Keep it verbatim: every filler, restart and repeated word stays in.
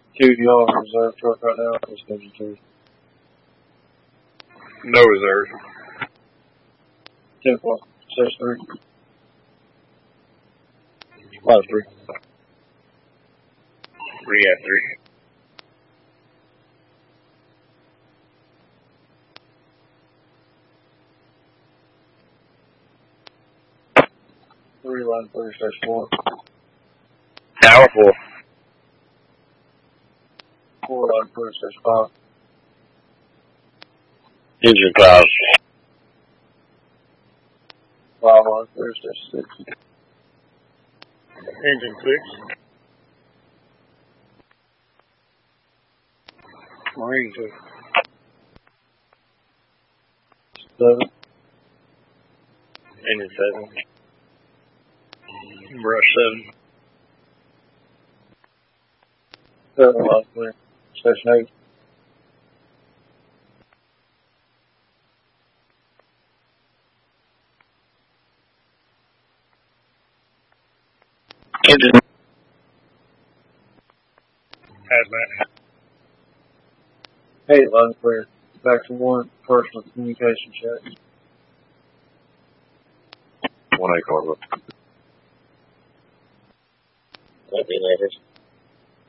Two, do y'all have a reserve truck right now? Or schedule two? No reserves. Ten plus six three. Five three. Three at three. Three line three six four. Tower four. Four line three six five. Engine five. Five line three six six. Engine six. Marine two. Seven. Engine seven. Brush seven. Seven line three. Station eight. Engine. Hazmat. Eight line clear. Back to one. Personal communication check. One A Cargo. Copy, letters.